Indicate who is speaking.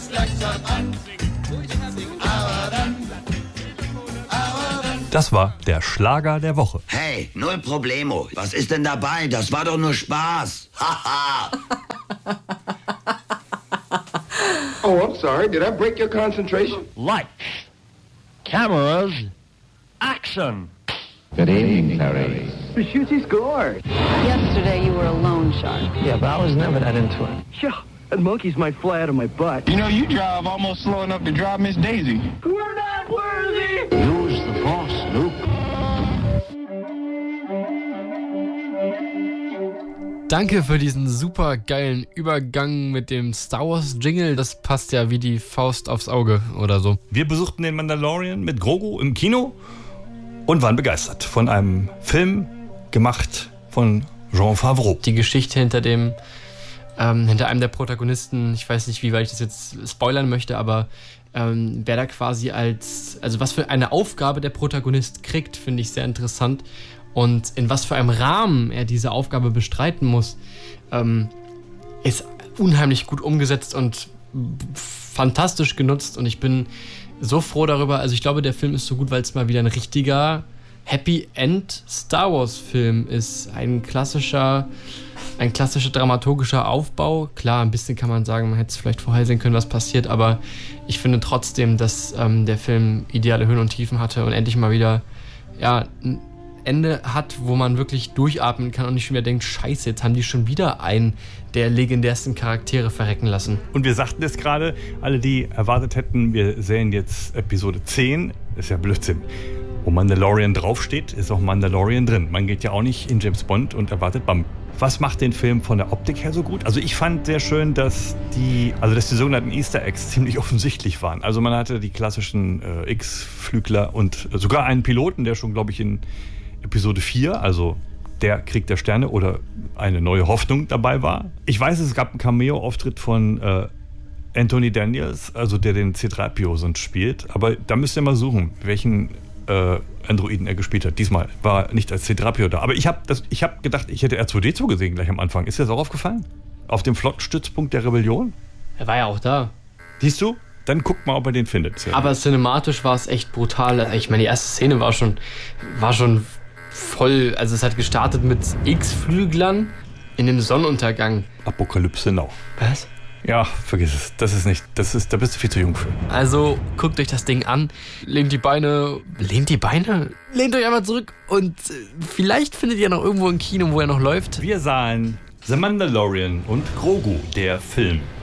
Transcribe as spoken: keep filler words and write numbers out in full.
Speaker 1: fängt's langsam an. Aber dann, aber dann.
Speaker 2: Das war der Schlager der Woche.
Speaker 3: Hey, null Problemo. Was ist denn dabei? Das war doch nur Spaß. Haha.
Speaker 4: Oh, I'm sorry. Did I break your concentration?
Speaker 5: Lights, cameras, action.
Speaker 6: Good evening, Clarice.
Speaker 4: The shooty scored.
Speaker 7: Yesterday you were a loan shark.
Speaker 6: Yeah, but I was never that into it.
Speaker 4: Yeah, that monkeys might fly out of my butt.
Speaker 8: You know, you drive almost slow enough to drive Miss Daisy.
Speaker 4: We're not worthy!
Speaker 6: Use the force, Luke.
Speaker 9: Danke für diesen super geilen Übergang mit dem Star Wars Jingle. Das passt ja wie die Faust aufs Auge oder so.
Speaker 2: Wir besuchten den Mandalorian mit Grogu im Kino und waren begeistert von einem Film gemacht von Jon Favreau.
Speaker 9: Die Geschichte hinter dem, ähm, hinter einem der Protagonisten, ich weiß nicht, wie weit ich das jetzt spoilern möchte, aber ähm, wer da quasi als, also was für eine Aufgabe der Protagonist kriegt, finde ich sehr interessant. Und in was für einem Rahmen er diese Aufgabe bestreiten muss, ähm, ist unheimlich gut umgesetzt und fantastisch genutzt. Und ich bin so froh darüber. Also ich glaube, der Film ist so gut, weil es mal wieder ein richtiger Happy End Star Wars Film ist. Ein klassischer, ein klassischer dramaturgischer Aufbau. Klar, ein bisschen kann man sagen, man hätte es vielleicht vorhersehen können, was passiert. Aber ich finde trotzdem, dass ähm, der Film ideale Höhen und Tiefen hatte und endlich mal wieder, ja, ein Ende hat, wo man wirklich durchatmen kann und nicht schon wieder denkt, scheiße, jetzt haben die schon wieder einen der legendärsten Charaktere verrecken lassen.
Speaker 2: Und wir sagten es gerade, alle, die erwartet hätten, wir sehen jetzt Episode zehn, ist ja Blödsinn. Wo Mandalorian draufsteht, ist auch Mandalorian drin. Man geht ja auch nicht in James Bond und erwartet Bam. Was macht den Film von der Optik her so gut? Also ich fand sehr schön, dass die, also dass die sogenannten Easter Eggs ziemlich offensichtlich waren. Also man hatte die klassischen äh, X-Flügler und sogar einen Piloten, der schon, glaube ich, in Episode vier, also der Krieg der Sterne oder eine neue Hoffnung dabei war. Ich weiß, es gab einen Cameo-Auftritt von äh, Anthony Daniels, also der den C drei P O sonst spielt. Aber da müsst ihr mal suchen, welchen äh, Androiden er gespielt hat. Diesmal war er nicht als C drei P O da. Aber ich habe hab gedacht, ich hätte R zwei D zwei gesehen gleich am Anfang. Ist dir das auch aufgefallen? Auf dem Flottenstützpunkt der Rebellion?
Speaker 9: Er war ja auch da.
Speaker 2: Siehst du? Dann guckt mal, ob er den findet.
Speaker 9: Aber cinematisch war es echt brutal. Ich meine, die erste Szene war schon, war schon voll, also es hat gestartet mit X-Flüglern in dem Sonnenuntergang.
Speaker 2: Apokalypse Now.
Speaker 9: Was?
Speaker 2: Ja, vergiss es. Das ist nicht, das ist, da bist du viel zu jung für.
Speaker 9: Also, guckt euch das Ding an, lehnt die Beine, lehnt die Beine? Lehnt euch einmal zurück und äh, vielleicht findet ihr noch irgendwo ein Kino, wo er noch läuft.
Speaker 2: Wir sahen The Mandalorian und Grogu, der Film.